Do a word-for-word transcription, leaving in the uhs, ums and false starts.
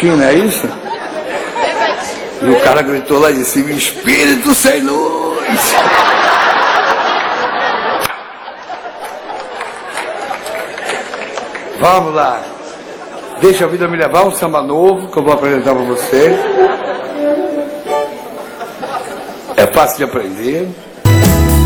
cortina, é isso? E o cara gritou lá de cima, espírito sem luz. Vamos lá. Deixa a vida me levar, um samba novo que eu vou apresentar para você. É fácil de aprender.